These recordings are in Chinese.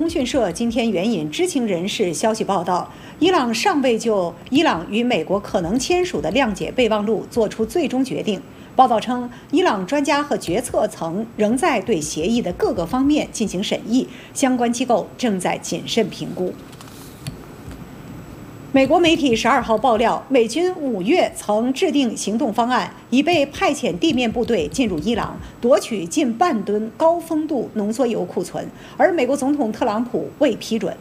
讯社今天援引知情人士消息报道，伊朗尚未就伊朗与美国可能签署的谅解备忘录作出最终决定。报道称，伊朗专家和决策层仍在对协议的各个方面进行审议，相关机构正在谨慎评估。美国媒体12号爆料，美军5月曾制定行动方案，已被派遣地面部队进入伊朗，夺取近半吨高丰度浓缩铀库存，而美国总统特朗普未批准。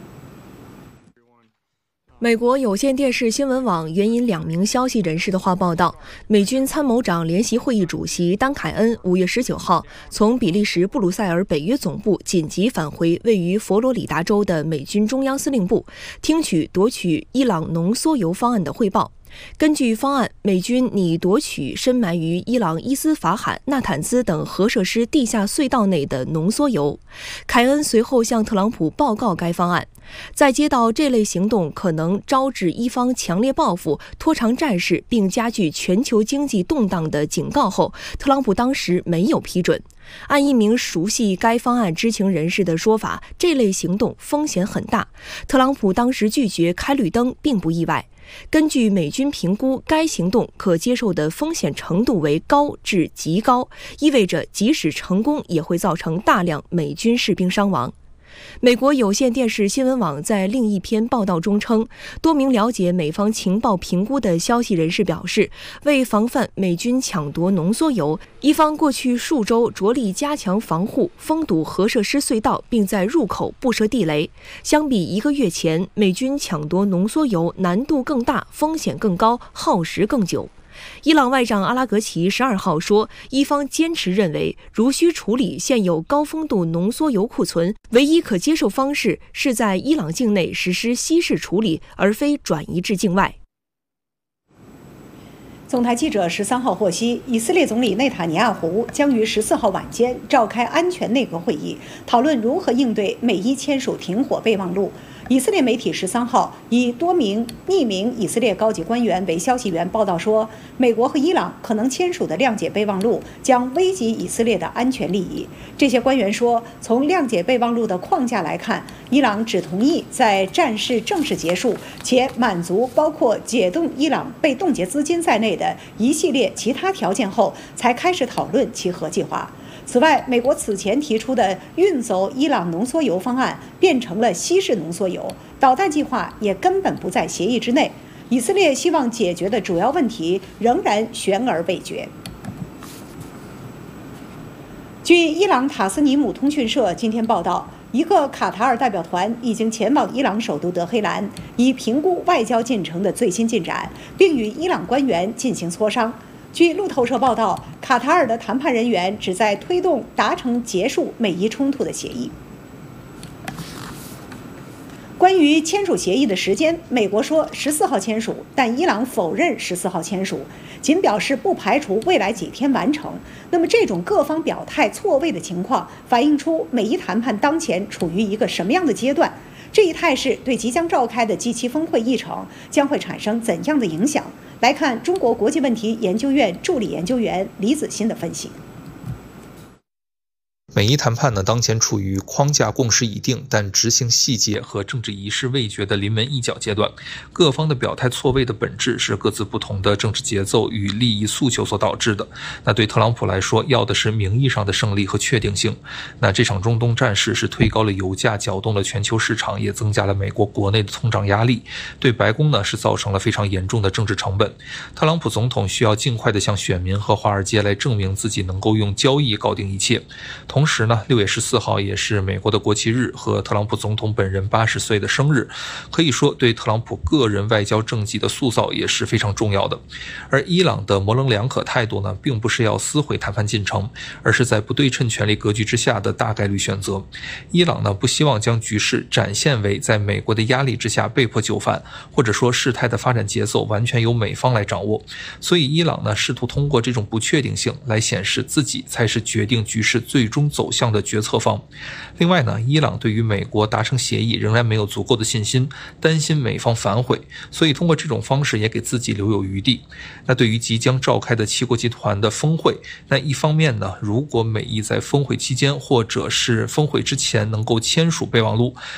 美国有线电视新闻网援引2名消息人士的话报道，美军参谋长联席会议主席丹凯恩5月19号从比利时布鲁塞尔北约总部紧急返回位于佛罗里达州的美军中央司令部，听取夺取伊朗浓缩铀方案的汇报。根据方案，美军拟夺取深埋于伊朗伊斯法罕、纳坦兹等核设施地下隧道内的浓缩铀。凯恩随后向特朗普报告该方案。在接到这类行动可能招致伊方强烈报复、拖长战事并加剧全球经济动荡的警告后，特朗普当时没有批准。按一名熟悉该方案知情人士的说法，这类行动风险很大。特朗普当时拒绝开绿灯并不意外。根据美军评估，该行动可接受的风险程度为高至极高，意味着即使成功也会造成大量美军士兵伤亡。美国有线电视新闻网在另一篇报道中称，多名了解美方情报评估的消息人士表示，为防范美军抢夺浓缩铀，伊方过去数周着力加强防护，封堵核设施隧道，并在入口布设地雷。相比1个月前，美军抢夺浓缩铀难度更大，风险更高，耗时更久。伊朗外长阿拉格齐12号说，伊方坚持认为，如需处理现有高丰度浓缩铀库存，唯一可接受方式是在伊朗境内实施稀释处理，而非转移至境外。 总台记者13号获悉，以色列总理内塔尼亚胡将于14号晚间召开安全内阁会议，讨论如何应对美伊签署停火备忘录。以色列媒体13号以多名匿名以色列高级官员为消息源报道说，美国和伊朗可能签署的谅解备忘录将危及以色列的安全利益。这些官员说，从谅解备忘录的框架来看，伊朗只同意在战事正式结束且满足包括解冻伊朗被冻结资金在内的一系列其他条件后，才开始讨论其核计划。此外，美国此前提出的运走伊朗浓缩铀方案变成了稀释浓缩铀，导弹计划也根本不在协议之内。以色列希望解决的主要问题仍然悬而未决。据伊朗塔斯尼姆通讯社今天报道，一个卡塔尔代表团已经前往伊朗首都德黑兰，以评估外交进程的最新进展，并与伊朗官员进行磋商。据路透社报道，卡塔尔的谈判人员旨在推动达成结束美伊冲突的协议。关于签署协议的时间，美国说14号签署，但伊朗否认14号签署，仅表示不排除未来几天完成。那么这种各方表态错位的情况，反映出美伊谈判当前处于一个什么样的阶段？这一态势对即将召开的G7峰会议程将会产生怎样的影响？来看中国国际问题研究院助理研究员李子欣的分析。 美伊谈判呢，当前处于框架共识已定，但执行细节和政治仪式未决的临门一脚阶段。各方的表态错位的本质是各自不同的政治节奏与利益诉求所导致的。那对特朗普来说，要的是名义上的胜利和确定性。那这场中东战事是推高了油价，搅动了全球市场，也增加了美国国内的通胀压力。对白宫呢，是造成了非常严重的政治成本。特朗普总统需要尽快的向选民和华尔街来证明自己能够用交易搞定一切。同时呢，6月14号也是美国的国旗日和特朗普总统本人80岁的生日，可以说对特朗普个人外交政绩的塑造也是非常重要的。而伊朗的模棱两可态度呢，并不是要撕毁谈判进程，而是在不对称权力格局之下的大概率选择。伊朗呢，不希望将局势展现为在美国的压力之下被迫就范，或者说事态的发展节奏完全由美方来掌握。所以伊朗呢，试图通过这种不确定性来显示自己才是决定局势最终走向的决策方。另外呢，伊朗对于美国达成协议仍然没有足够的信心，担心美方反悔，所以通过这种方式也给自己留有余地。那对于即将召开的7国集团的峰会，那一方面呢，如果美伊在峰会期间或者是峰会之前能够签署备忘录，